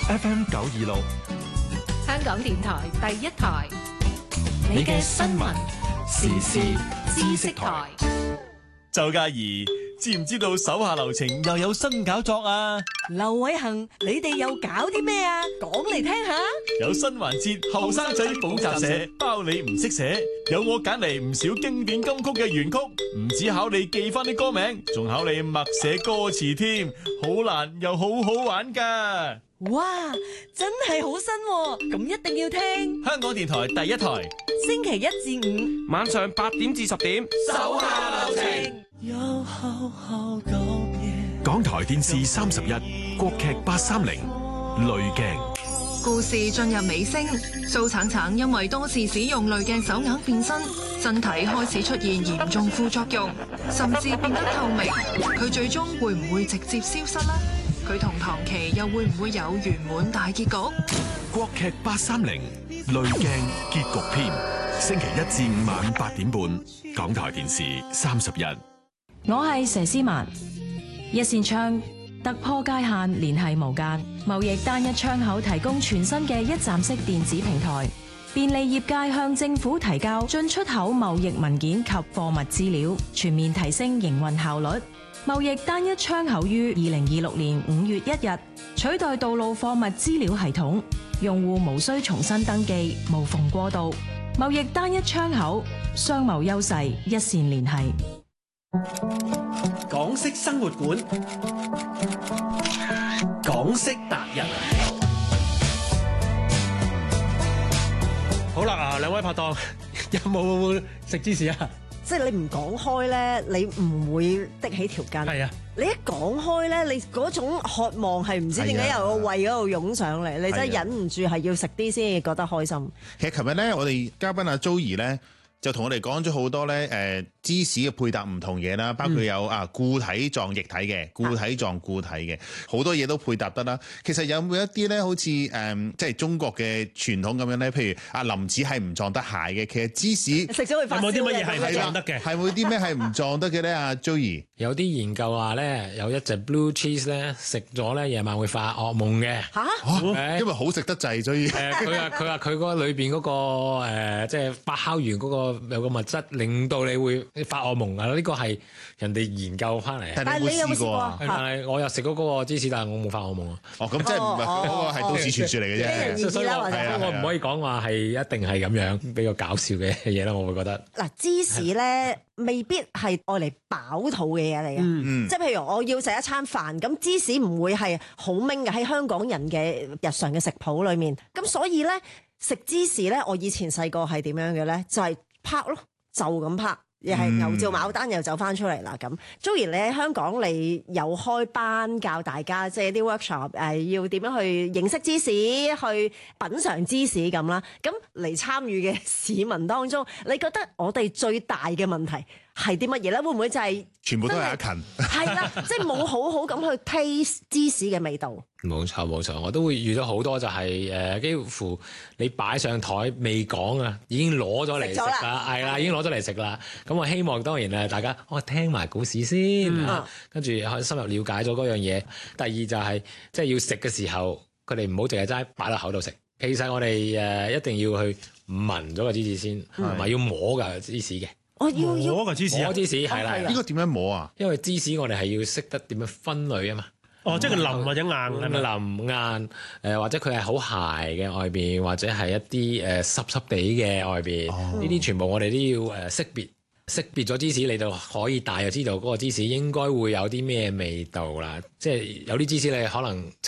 FM 926， 香港電台第一台， 你嘅新聞時事知識台。 周嘉怡，知唔知道手下留情又有新搞作啊？ 劉偉恒，你哋又搞啲咩啊？講嚟聽下。 有新環節，後生仔補習社，包你唔識寫，有我揀嚟唔少經典金曲嘅原曲，唔止考你記翻啲歌名，仲考你默寫歌詞添，好難又好好玩噶。 哇，真係好新喎，咁一定要聽。 香港電台第一台， 星期一至五晚上8點至10點， 手下留情。 港台電視31，國劇830，濾鏡。 故事進入尾聲，蘇橙橙因為多次使用濾鏡手鐲變身，身體開始出現嚴重副作用，甚至變得透明。佢最終會唔會直接消失呢？佢同唐琪又會唔會有圓滿大結局？ 國劇830，濾鏡結局篇，星期一至五晚8點半，港台電視31。 我係佘詩曼，一線窗突破界限，聯繫無間，貿易單一窗口提供全新嘅一站式電子平台，便利業界向政府提交進出口貿易文件及貨物資料，全面提升營運效率。貿易單一窗口於2026年5月1日取代道路貨物資料系統，用戶無需重新登記，無縫過渡。貿易單一窗口，商貿優勢一線聯繫。 港式生活館，港式達人。好啦，兩位拍檔有冇食芝士啊？ 即係你唔講開咧，你唔會的起條筋。係啊，你一講開咧，你嗰種渴望係唔知點解由個胃嗰度湧上嚟，你真係忍唔住係要食啲先覺得開心。 其實琴日咧，我哋嘉賓阿 Joey 咧就同我哋講咗好多咧芝士嘅配搭唔同嘢啦，包括有固體狀液體嘅、固體狀固體嘅，好多嘢都配搭得啦。其實有冇一啲咧，好似即係中國嘅傳統咁樣咧？譬如林子係唔撞得鞋嘅，其實芝士食咗會發燒嘅。 有冇啲乜嘢係唔撞得嘅？ 係冇啲咩係唔撞得嘅咧？阿 Joey 有啲研究話咧，有一隻 blue cheese 咧食咗咧夜晚會發噩夢嘅。 嚇？因為好食得滯，所以佢話佢嗰裏邊嗰個即係發酵完嗰個有個物質，令到你會發噩夢啊！呢個係人哋研究翻嚟。 但係你有冇試過？ 但係我又食過嗰個芝士，但係我冇發噩夢啊！ 哦，咁即係唔係嗰個係都市傳說嚟嘅啫。 所以我唔可以講話係一定係咁樣比較搞笑嘅嘢啦。我會覺得嗱，芝士咧未必係愛嚟飽肚嘅嘢嚟嘅。即係譬如我要食一餐飯，咁芝士唔會係好明嘅喺香港人嘅日常嘅食譜裏面。咁所以咧食芝士咧，我以前細個係點樣嘅咧？就係拍咯，就咁拍。又係牛照牡丹又走翻出嚟啦咁。Joey 你喺香港你有開班教大家，即係啲 workshop 要點樣去認識芝士，去品嚐芝士咁啦。咁嚟參與嘅市民當中，你覺得我哋最大嘅問題係啲乜嘢咧？會唔會就係全部都係阿勤？係啦，即係冇好好咁去 taste 芝士嘅味道。 冇錯，我都會遇到好多就係幾乎你擺上台未講啊，已經攞咗嚟食啦，係啦，已經攞咗嚟食啦。咁我希望當然大家聽埋故事先，跟住可以深入了解咗嗰樣嘢。第二就係即係要食嘅時候，佢哋唔好淨係齋擺落口度食。其實我哋一定要去聞咗個芝士先，同埋要摸㗎芝士嘅。 我要摸個芝士， 摸芝士係啦。 應該點樣摸啊？ 因為芝士我哋係要識得點樣分類啊嘛。 即係佢腍或者硬係咪？ 腍硬或者佢係好鞋嘅外邊，或者係一啲濕濕地嘅外邊，呢啲全部我哋都要識別咗芝士，你就可以大約知道嗰個芝士應該會有啲咩味道啦。即係有啲芝士你可能